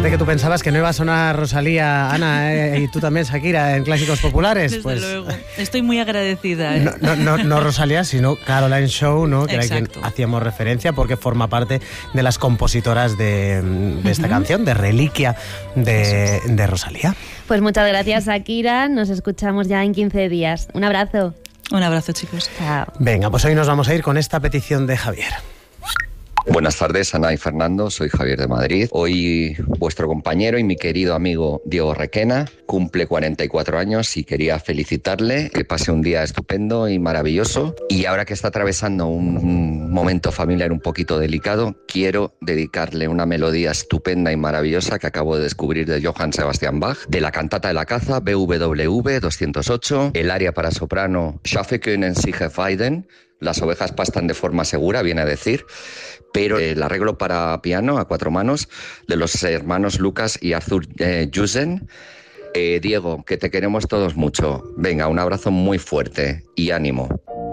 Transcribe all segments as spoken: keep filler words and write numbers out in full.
fíjate que tú pensabas que no iba a sonar Rosalía, Ana, eh, y tú también, Shakira, en Clásicos Populares. Desde pues, luego. Estoy muy agradecida. ¿eh? No, no, no, no Rosalía, sino Caroline Shaw, ¿no? Que Exacto. era quien hacíamos referencia, porque forma parte de las compositoras de, de esta uh-huh. canción, de Reliquia de, de Rosalía. Pues muchas gracias, Shakira. Nos escuchamos ya en quince días. Un abrazo. Un abrazo, chicos. Chao. Venga, pues hoy nos vamos a ir con esta petición de Javier. Buenas tardes, Ana y Fernando, soy Javier de Madrid. Hoy vuestro compañero y mi querido amigo Diego Requena cumple cuarenta y cuatro años y quería felicitarle, que pase un día estupendo y maravilloso. Y ahora que está atravesando un momento familiar un poquito delicado, quiero dedicarle una melodía estupenda y maravillosa que acabo de descubrir de Johann Sebastian Bach, de la cantata de la caza B W V doscientos ocho, el aria para soprano Schafe können sich weiden. Las ovejas pastan de forma segura, viene a decir, pero el arreglo para piano a cuatro manos de los hermanos Lucas y Arthur eh, Jusen. Eh, Diego, que te queremos todos mucho. Venga, un abrazo muy fuerte y ánimo.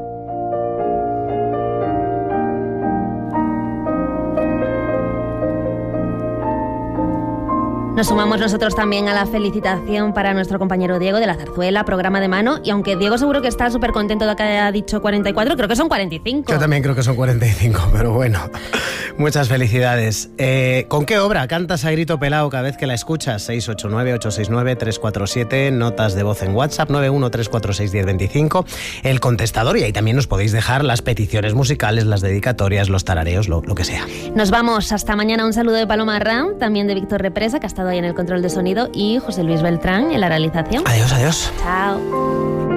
Nos sumamos nosotros también a la felicitación para nuestro compañero Diego de la Zarzuela, programa de mano. Y aunque Diego seguro que está súper contento de que haya dicho cuarenta y cuatro, creo que son cuarenta y cinco. Yo también creo que son cuarenta y cinco, pero bueno, muchas felicidades. Eh, ¿Con qué obra cantas a grito pelado cada vez que la escuchas? seis ocho nueve, ocho seis nueve, tres cuatro siete, notas de voz en WhatsApp, nueve uno tres cuatro seis, diez veinticinco, el contestador, y ahí también nos podéis dejar las peticiones musicales, las dedicatorias, los tarareos, lo, lo que sea. Nos vamos, hasta mañana. Un saludo de Paloma Ram, también de Víctor Represa, que ha estado ahí en el control de sonido, y José Luis Beltrán en la realización. Adiós, adiós. Chao.